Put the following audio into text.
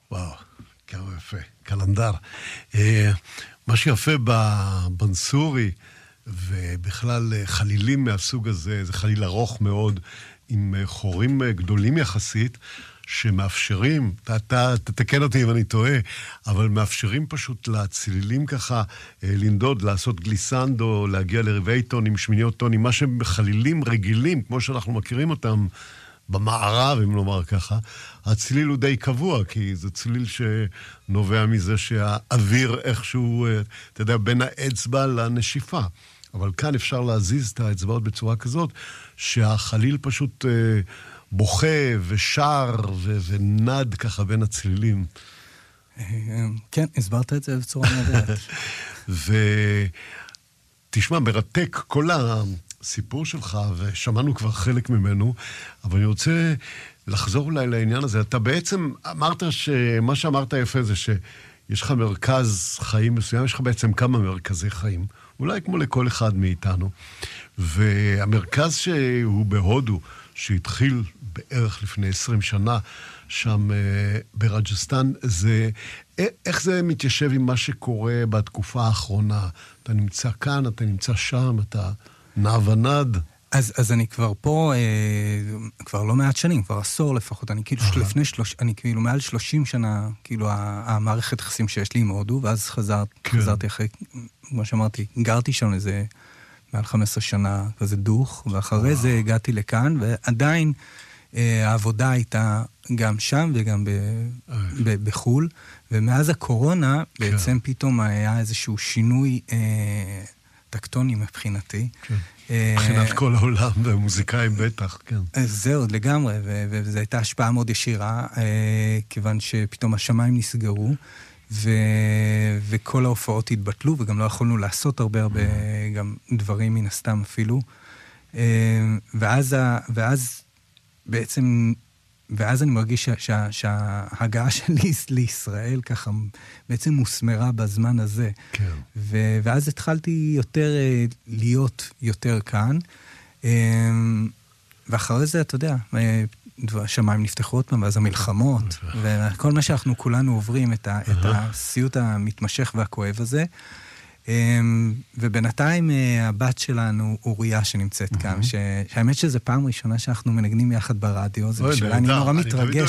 וואו, כמה יפה, קלנדר. מה שיפה בבנסורי, ובכלל חלילים מהסוג הזה, זה חליל ארוך מאוד, עם חורים גדולים יחסית, שמאפשרים, אתה תתקן אותי אם אני טועה, אבל מאפשרים פשוט לצלילים ככה לנדוד, לעשות גליסנדו, להגיע לרבעי טונים, שמיניות טונים, מה שהם חלילים רגילים, כמו שאנחנו מכירים אותם במערב, אם לומר ככה, הצליל הוא די קבוע, כי זה צליל שנובע מזה שהאוויר איכשהו, אתה יודע, בין האצבע לנשיפה. אבל כאן אפשר להזיז את האצבעות בצורה כזאת, שהחליל פשוט בוכה ושר ונד ככה בין הצלילים. כן, הסברת את זה בצורה נהדרת. ותשמע, מרתק כל הסיפור שלך, ושמענו כבר חלק ממנו, אבל אני רוצה לחזור אולי לעניין הזה. אתה בעצם אמרת שמה שאמרת יפה זה שיש לך מרכז חיים מסוים, יש לך בעצם כמה מרכזי חיים, אולי כמו לכל אחד מאיתנו. והמרכז שהוא בהודו, שהתחיל בערך לפני 20 שנה, שם ברג'סטן, זה, איך זה מתיישב עם מה שקורה בתקופה האחרונה? אתה נמצא כאן, אתה נמצא שם, אתה נע ונד. אז אני כבר פה, כבר לא מעט שנים, כבר עשור לפחות, אני כאילו אני כאילו מעל 30 שנה, כאילו המערכת יחסים שיש לי עם הודו, ואז חזרתי אחרי, כמו שאמרתי, גרתי שם איזה מעל 15 שנה, כזה דוך, ואחרי זה הגעתי לכאן, ועדיין העבודה הייתה גם שם וגם בחול, ומאז הקורונה בעצם פתאום היה איזשהו שינוי טקטוני מבחינתי. מבחינת כל העולם והמוזיקאים בטח, כן. זהו, לגמרי, וזו הייתה השפעה מאוד ישירה, כיוון שפתאום השמיים נסגרו, וכל ההופעות התבטלו, וגם לא יכולנו לעשות הרבה גם דברים מן הסתם אפילו. ואז בעצם, ואז אני מרגיש שההגעה שלי לישראל ככה בעצם מוסמרה בזמן הזה. כן. ואז התחלתי להיות יותר כאן. ואחרי זה, אתה יודע, השמיים נפתחו עוד פעם, ואז המלחמות, וכל מה שאנחנו כולנו עוברים, את הסיוט המתמשך והכואב הזה. ובינתיים הבת שלנו, אוריה, שנמצאת כאן, שהאמת שזה פעם ראשונה שאנחנו מנגנים יחד ברדיו, זה בשבילה, אני נורא מתרגש.